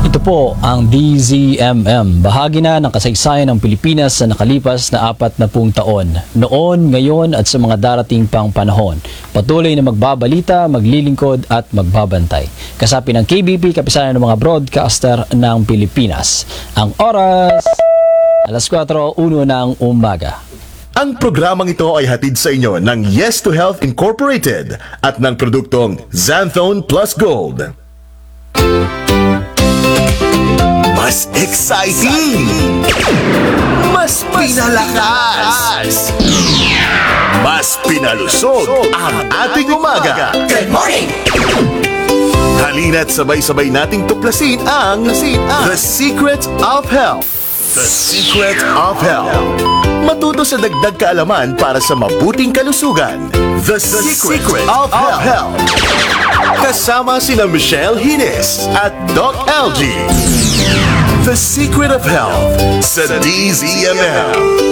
Ito po ang DZMM, bahagi na ng kasaysayan ng Pilipinas sa nakalipas na 40 taon. Noon, ngayon at sa mga darating pang panahon. Patuloy na magbabalita, maglilingkod at magbabantay. Kasapi ng KBP, kapisanan ng mga broadcaster ng Pilipinas. Ang oras, alas 4:01 ng umaga. Ang programang ito ay hatid sa inyo ng Yes to Health Incorporated at ng produktong Xanthone Plus Gold. Mas exciting! Mas pinalakas! Mas pinalusog ang ating umaga! Good morning! Halina't sabay-sabay nating tuklasin ang The Secret of Health. The Secret of Health. Matuto sa dagdag kaalaman para sa mabuting kalusugan. The Secret of Health. Kasama sina Michelle Hines at Doc LG. The Secret of Health sa DZMM.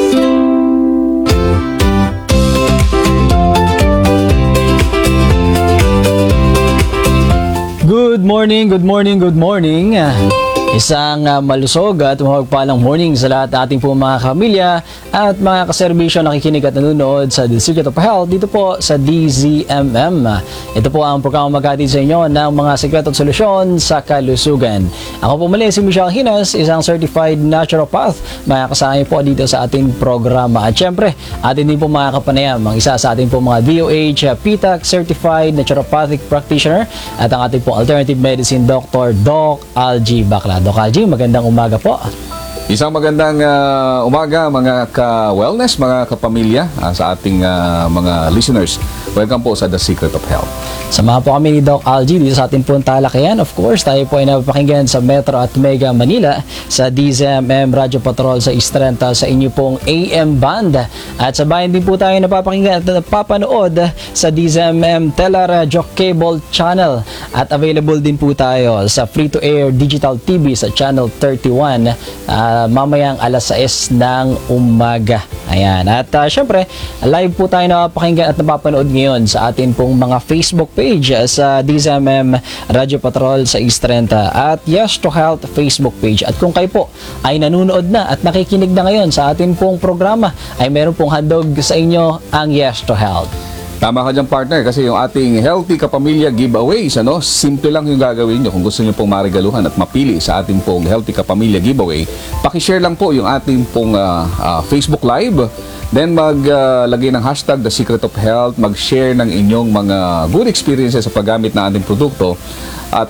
Good morning, good morning, good morning. Isang malusog at mapagpalang morning sa lahat ating po mga kamilya at mga kaserbisyo nakikinig at nanonood sa The Secret of Health dito po sa DZMM. Ito po ang programa maghatid sa inyo ng mga sekreto at solusyon sa kalusugan. Ako po muli si Michelle Hines, isang certified naturopath. Makakasama po dito sa ating programa. At syempre, atin din po mga kapanayam, ang isa sa ating po mga DOH PTAC certified naturopathic practitioner at ang ating po alternative medicine doctor, Doc LG Bakla. Doc LG, magandang umaga po. Isang magandang umaga mga ka-wellness, mga kapamilya sa ating mga listeners. Welcome po sa The Secret of Health. Samahan po kami ni Doc LG dito sa ating pong talakayan. Of course, tayo po ay napapakinggan sa Metro at Mega Manila sa DZMM Radio Patrol sa East 30 sa inyo pong AM band. At sa bayan din po tayo napapakinggan at napapanood sa DZMM Teleradio Cable Channel. At available din po tayo sa free-to-air digital TV sa Channel 31 mamayang alas 6 ng umaga. Ayan. At syempre, live po tayo napapakinggan at napapanood ngayon sa atin pong mga Facebook page sa DZMM Radio Patrol sa East 30 at Yes to Health Facebook page. At kung kayo po ay nanonood na at nakikinig na ngayon sa atin pong programa, ay meron pong handog sa inyo ang Yes to Health. Tama ka dyan, partner, kasi yung ating Healthy Kapamilya Giveaways, simple lang yung gagawin nyo. Kung gusto nyo pong marigaluhan at mapili sa ating pong Healthy Kapamilya Giveaway, pakishare lang po yung ating pong Facebook Live. Then maglagay ng hashtag The Secret of Health, mag-share ng inyong mga good experiences sa paggamit ng ating produkto. At